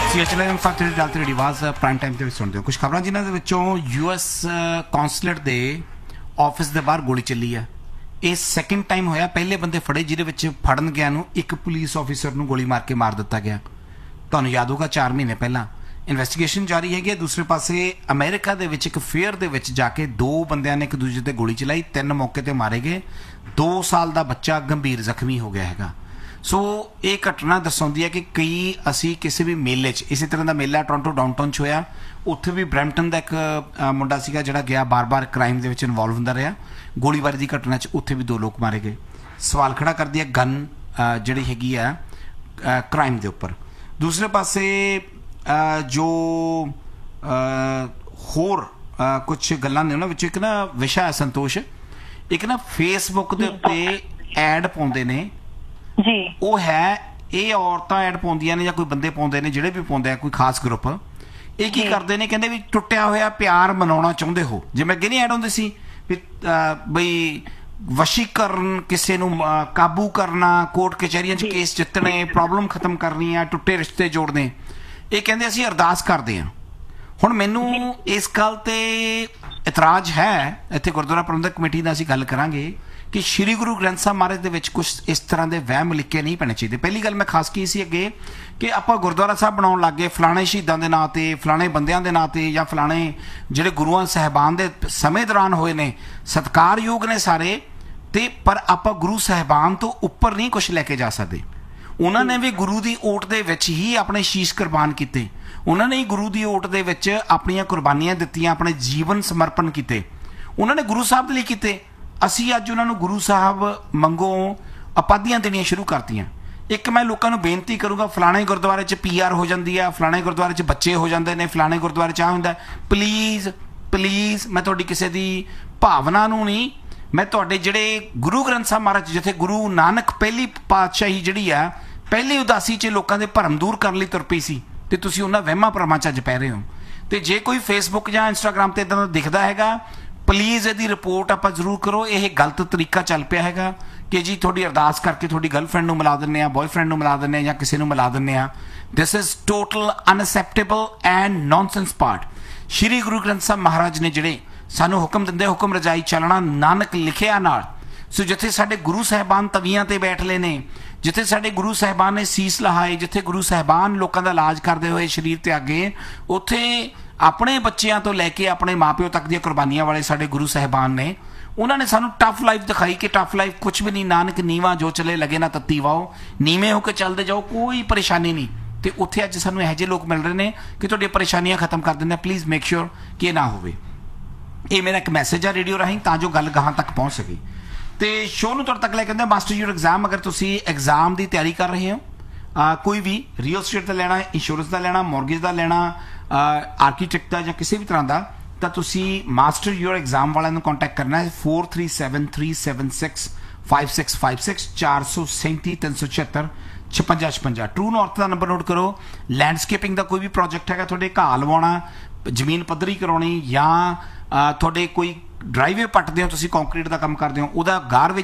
ਸੀਐਚਐਲ factory ਡਾਲ ਤੇ ਰਿਵਾਜ਼ ਪ੍ਰਾਈਮ ਟਾਈਮ ਤੇ ਸੁਣਦੇ ਹੋ ਕੁਝ ਖਬਰਾਂ ਜਿਨ੍ਹਾਂ ਦੇ ਵਿੱਚੋਂ ਯੂਐਸ ਕੌਂਸੂਲੇਟ ਦੇ ਆਫਿਸ ਦੇ ਬਾਹਰ ਗੋਲੀ ਚੱਲੀ ਹੈ। ਇਹ ਸੈਕਿੰਡ ਟਾਈਮ ਹੋਇਆ। ਪਹਿਲੇ ਬੰਦੇ ਫੜੇ ਜਿਹਦੇ ਵਿੱਚ ਫੜਨ ਗਿਆ ਨੂੰ ਇੱਕ ਪੁਲਿਸ ਆਫਿਸਰ ਨੂੰ ਗੋਲੀ ਮਾਰ ਕੇ ਮਾਰ ਦਿੱਤਾ ਗਿਆ। ਤੁਹਾਨੂੰ ਯਾਦ ਹੋਗਾ 4 ਮਹੀਨੇ ਪਹਿਲਾਂ ਇਨਵੈਸਟੀਗੇਸ਼ਨ ਜਾਰੀ ਹੈਗੀ। ਦੂਸਰੇ ਪਾਸੇ ਅਮਰੀਕਾ ਦੇ ਵਿੱਚ ਇੱਕ ਫੇਅਰ ਦੇ ਵਿੱਚ ਜਾ ਕੇ 2 ਬੰਦਿਆਂ ਨੇ ਇੱਕ ਦੂਜੇ ਤੇ ਗੋਲੀ ਚਲਾਈ, 3 ਮੌਕੇ ਤੇ ਮਾਰੇ ਗਏ। 2 ਸਾਲ ਦਾ ਬੱਚਾ ਗੰਭੀਰ ਜ਼ਖਮੀ ਹੋ ਗਿਆ ਹੈਗਾ। ਸੋ ਇਹ ਘਟਨਾ ਦਰਸਾਉਂਦੀ ਹੈ ਕਿ ਕਈ ਅਸੀਂ ਕਿਸੇ ਵੀ ਮੇਲੇ 'ਚ, ਇਸੇ ਤਰ੍ਹਾਂ ਦਾ ਮੇਲਾ ਟੋਰਾਂਟੋ ਡਾਊਨਟਾਊਨ 'ਚ ਹੋਇਆ, ਉੱਥੇ ਵੀ ਬਰੈਂਪਟਨ ਦਾ ਇੱਕ ਮੁੰਡਾ ਸੀਗਾ ਜਿਹੜਾ ਗਿਆ ਬਾਰ-ਬਾਰ ਕ੍ਰਾਈਮ ਦੇ ਵਿੱਚ ਇਨਵੋਲਵ ਹੁੰਦਾ ਰਿਹਾ। ਗੋਲੀਬਾਰੀ ਦੀ ਘਟਨਾ 'ਚ ਉੱਥੇ ਵੀ 2 ਲੋਕ ਮਾਰੇ ਗਏ। ਸਵਾਲ ਖੜਾ ਕਰਦੀ ਹੈ ਗਨ ਜਿਹੜੀ ਹੈਗੀ ਆ ਕ੍ਰਾਈਮ ਦੇ ਉੱਪਰ। ਦੂਸਰੇ ਪਾਸੇ ਜੋ ਹੋਰ ਕੁਛ ਗੱਲਾਂ ਨੇ ਉਹਨਾਂ ਵਿੱਚੋਂ ਇੱਕ ਨਾ ਵਿਸ਼ਾ ਹੈ ਸੰਤੋਸ਼, ਇੱਕ ਨਾ ਫੇਸਬੁੱਕ ਦੇ ਉੱਤੇ ਐਡ ਪਾਉਂਦੇ ਨੇ ਜੀ। ਉਹ ਹੈ ਇਹ ਔਰਤਾਂ ਐਡ ਪਾਉਂਦੀਆਂ ਨੇ ਜਾਂ ਕੋਈ ਬੰਦੇ ਪਾਉਂਦੇ ਨੇ, ਜਿਹੜੇ ਵੀ ਪਾਉਂਦੇ ਆ ਕੋਈ ਖਾਸ ਗਰੁੱਪ, ਇਹ ਕੀ ਕਰਦੇ ਨੇ ਕਹਿੰਦੇ ਵੀ ਟੁੱਟਿਆ ਹੋਇਆ ਪਿਆਰ ਮਨਾਉਣਾ ਚਾਹੁੰਦੇ ਹੋ। ਜਿਵੇਂ ਅੱਗੇ ਨਹੀਂ ਐਡ ਹੁੰਦੀ ਸੀ ਵੀ ਬਈ ਵਸ਼ੀਕਰਨ, ਕਿਸੇ ਨੂੰ ਕਾਬੂ ਕਰਨਾ, ਕੋਰਟ ਕਚਹਿਰੀਆਂ 'ਚ ਕੇਸ ਜਿੱਤਣੇ, ਪ੍ਰੋਬਲਮ ਖਤਮ ਕਰਨੀ ਆ, ਟੁੱਟੇ ਰਿਸ਼ਤੇ ਜੋੜਨੇ। ਇਹ ਕਹਿੰਦੇ ਅਸੀਂ ਅਰਦਾਸ ਕਰਦੇ ਹਾਂ। ਹੁਣ ਮੈਨੂੰ ਇਸ ਗੱਲ ਤੇ ਇਤਰਾਜ਼ ਹੈ। ਇੱਥੇ ਗੁਰਦੁਆਰਾ ਪ੍ਰਬੰਧਕ ਕਮੇਟੀ ਨਾਲ ਅਸੀਂ ਗੱਲ ਕਰਾਂਗੇ ਕਿ ਸ਼੍ਰੀ ਗੁਰੂ ਗ੍ਰੰਥ ਸਾਹਿਬ ਮਹਾਰਾਜ ਦੇ ਵਿੱਚ ਕੁਝ ਇਸ ਤਰ੍ਹਾਂ ਦੇ ਵਹਿਮ ਲਿਖੇ ਨਹੀਂ ਪੈਣੇ ਚਾਹੀਦੇ। ਪਹਿਲੀ ਗੱਲ ਮੈਂ ਖਾਸ ਕੀ ਸੀ ਅੱਗੇ ਕਿ ਆਪਾਂ ਗੁਰਦੁਆਰਾ ਸਾਹਿਬ ਬਣਾਉਣ ਲੱਗ ਗਏ ਫਲਾਣੇ ਸ਼ਹੀਦਾਂ ਦੇ ਨਾਂ ਤੇ, ਫਲਾਣੇ ਬੰਦਿਆਂ ਦੇ ਨਾਂ ਤੇ, ਜਾਂ ਫਲਾਣੇ ਜਿਹੜੇ ਗੁਰੂਆਂ ਸਾਹਿਬਾਨ ਦੇ ਸਮੇਂ ਦੌਰਾਨ ਹੋਏ ਨੇ, ਸਤਿਕਾਰਯੋਗ ਨੇ ਸਾਰੇ, ਤੇ ਪਰ ਆਪਾਂ ਗੁਰੂ ਸਾਹਿਬਾਨ ਤੋਂ ਉੱਪਰ ਨਹੀਂ ਕੁਝ ਲੈ ਕੇ ਜਾ ਸਕਦੇ। ਉਹਨਾਂ ਨੇ ਵੀ ਗੁਰੂ ਦੀ ਓਟ ਦੇ ਵਿੱਚ ਹੀ ਆਪਣੇ ਸ਼ੀਸ਼ ਕੁਰਬਾਨ ਕੀਤੇ। ਉਹਨਾਂ ਨੇ ਹੀ ਗੁਰੂ ਦੀ ਓਟ ਦੇ ਵਿੱਚ ਆਪਣੀਆਂ ਕੁਰਬਾਨੀਆਂ ਦਿੱਤੀਆਂ, ਆਪਣੇ ਜੀਵਨ ਸਮਰਪਣ ਕੀਤੇ। ਉਹਨਾਂ ਨੇ ਗੁਰੂ ਸਾਹਿਬ ਦੇ ਲਈ ਕੀਤੇ। ਅਸੀਂ ਅੱਜ ਉਹਨਾਂ ਨੂੰ ਗੁਰੂ ਸਾਹਿਬ ਮੰਗੋਂ ਉਪਾਧੀਆਂ ਦੇਣੀਆਂ ਸ਼ੁਰੂ ਕਰਤੀਆਂ। ਇੱਕ ਮੈਂ ਲੋਕਾਂ ਨੂੰ ਬੇਨਤੀ ਕਰੂੰਗਾ, ਫਲਾਣੇ ਗੁਰਦੁਆਰੇ 'ਚ PR ਹੋ ਜਾਂਦੀ ਆ, ਫਲਾਣੇ ਗੁਰਦੁਆਰੇ 'ਚ ਬੱਚੇ ਹੋ ਜਾਂਦੇ ਨੇ, ਫਲਾਣੇ ਗੁਰਦੁਆਰੇ 'ਚ ਆ ਹੁੰਦਾ, ਪਲੀਜ਼ ਪਲੀਜ਼ ਮੈਂ ਤੁਹਾਡੀ ਕਿਸੇ ਦੀ ਭਾਵਨਾ ਨੂੰ ਨਹੀਂ, ਮੈਂ ਤੁਹਾਡੇ ਜਿਹੜੇ ਗੁਰੂ ਗ੍ਰੰਥ ਸਾਹਿਬ ਮਹਾਰਾਜ ਜਿੱਥੇ ਗੁਰੂ ਨਾਨਕ ਪਹਿਲੀ ਪਾਤਸ਼ਾਹੀ ਜਿਹੜੀ ਆ ਪਹਿਲੀ ਉਦਾਸੀ 'ਚ ਲੋਕਾਂ ਦੇ ਭਰਮ ਦੂਰ ਕਰਨ ਲਈ ਤੁਰ ਪਈ ਸੀ, ਤੇ ਤੁਸੀਂ ਉਹਨਾਂ ਵਹਿਮਾਂ ਭਰਮਾਂ 'ਚ ਅੱਜ ਪੈ ਰਹੇ ਹੋ। ਤੇ ਜੇ ਕੋਈ ਫੇਸਬੁੱਕ ਜਾਂ ਇੰਸਟਾਗ੍ਰਾਮ ਤੇ ਇਦਾਂ ਦਾ ਦਿਖਦਾ ਹੈਗਾ, ਪਲੀਜ਼ ਇਹਦੀ ਰਿਪੋਰਟ ਆਪਾਂ ਜ਼ਰੂਰ ਕਰੋ। ਇਹ ਗਲਤ ਤਰੀਕਾ ਚੱਲ ਪਿਆ ਹੈਗਾ ਕਿ ਜੀ ਤੁਹਾਡੀ ਅਰਦਾਸ ਕਰਕੇ ਤੁਹਾਡੀ ਗਰਲਫ੍ਰੈਂਡ ਨੂੰ ਮਿਲਾ ਦਿੰਦੇ ਆ, ਬॉयਫ੍ਰੈਂਡ ਨੂੰ ਮਿਲਾ ਦਿੰਦੇ ਆ, ਜਾਂ ਕਿਸੇ ਨੂੰ ਮਿਲਾ ਦਿੰਦੇ ਆ। This is total ਅਨਅਸੈਪਟੇਬਲ and nonsense part. Shri Guru Granth Sahib ਮਹਾਰਾਜ ਨੇ ਜਿਹੜੇ ਸਾਨੂੰ ਹੁਕਮ ਦਿੰਦੇ, ਹੁਕਮ ਰਜਾਈ ਚੱਲਣਾ ਨਾਨਕ ਲਿਖਿਆ ਨਾਲ। ਸੋ ਜਿੱਥੇ ਸਾਡੇ ਗੁਰੂ ਸਾਹਿਬਾਨ ਤਵੀਆਂ ਤੇ ਬੈਠ ਲਏ ਨੇ, ਜਿੱਥੇ ਸਾਡੇ ਗੁਰੂ ਸਾਹਿਬਾਨ ਨੇ ਸੀਸ ਲਹਾਏ, ਜਿੱਥੇ ਗੁਰੂ ਸਾਹਿਬਾਨ ਲੋਕਾਂ ਦਾ ਇਲਾਜ ਕਰਦੇ ਹੋਏ ਸਰੀਰ ਤਿਆਗੇ, ਉੱਥੇ ਆਪਣੇ ਬੱਚਿਆਂ ਤੋਂ ਲੈ ਕੇ ਆਪਣੇ ਮਾਪਿਓ ਤੱਕ ਦੀਆਂ ਕੁਰਬਾਨੀਆਂ ਵਾਲੇ ਸਾਡੇ ਗੁਰੂ ਸਾਹਿਬਾਨ ਨੇ। ਉਹਨਾਂ ਨੇ ਸਾਨੂੰ ਟਫ ਲਾਈਫ ਦਿਖਾਈ ਕਿ ਟਫ ਲਾਈਫ ਕੁਛ ਵੀ ਨਹੀਂ, ਨਾਨਕ ਨੀਵਾਂ ਜੋ ਚਲੇ ਲਗੇ ਨਾ ਤੱਤੀ ਵਾਓ, ਨੀਵੇਂ ਹੋ ਕੇ ਚੱਲਦੇ ਜਾਓ, ਕੋਈ ਪਰੇਸ਼ਾਨੀ ਨਹੀਂ। ਤੇ ਉੱਥੇ ਅੱਜ ਸਾਨੂੰ ਇਹੋ ਜਿਹੇ ਲੋਕ ਮਿਲ ਰਹੇ ਨੇ ਕਿ ਤੁਹਾਡੀਆਂ ਪਰੇਸ਼ਾਨੀਆਂ ਖਤਮ ਕਰ ਦਿੰਦੇ। ਪਲੀਜ਼ ਮੇਕ ਸ਼ੋਰ ਕਿ ਇਹ ਨਾ ਹੋਵੇ। ਇਹ ਮੇਰਾ ਇੱਕ ਮੈਸੇਜ ਆ ਰੇਡੀਓ ਰਾਹੀਂ, ਤਾਂ ਜੋ ਗੱਲ ਗਾਹਾਂ ਤੱਕ ਪਹੁੰਚ ਸਕੇ। ਤੇ ਸ਼ੋਅ ਨੂੰ ਤੁਹਾਡੇ ਤੱਕ ਲੈ ਕੇ ਆਉਂਦੇ ਮਾਸਟਰ ਯੂਰ ਐਗਜ਼ਾਮ। ਅਗਰ ਤੁਸੀਂ ਐਗਜ਼ਾਮ ਦੀ ਤਿਆਰੀ ਕਰ ਰਹੇ ਹੋ, ਕੋਈ ਵੀ ਰੀਅਲ ਸਟੇਟ ਦਾ ਲੈਣਾ, ਇੰਸ਼ੋਰੈਂਸ ਦਾ ਲੈਣਾ, ਮੌਰਗੇਜ ਦਾ ਲੈਣਾ, ਆਰਕੀਟੈਕਟ ਦਾ ਜਾਂ ਕਿਸੇ ਵੀ ਤਰ੍ਹਾਂ ਦਾ, ਤਾਂ ਤੁਸੀਂ ਮਾਸਟਰ ਯੂਰ ਐਗਜ਼ਾਮ ਵਾਲਿਆਂ ਨੂੰ ਕੰਟੈਕਟ ਕਰਨਾ ਹੈ। 4373765656 437 376 5656। ਟਰੂ ਨਾਰਥ ਦਾ ਨੰਬਰ ਨੋਟ ਕਰੋ। ਲੈਂਡਸਕੇਪਿੰਗ ਦਾ ਕੋਈ ਵੀ ਪ੍ਰੋਜੈਕਟ ਹੈਗਾ, ਤੁਹਾਡੇ ਘਾਹ ਲਵਾਉਣਾ, ਜ਼ਮੀਨ ਪੱਧਰੀ ਕਰਾਉਣੀ, ਜਾਂ ਤੁਹਾਡੇ ਕੋਈ ਡਰਾਈਵੇ ਪੱਟਦੇ ਹੋ, ਤੁਸੀਂ ਕੰਕਰੀਟ ਦਾ ਕੰਮ ਕਰਦੇ ਹੋ, ਉਹਦਾ ਗਾਰ ਵਿੱਚ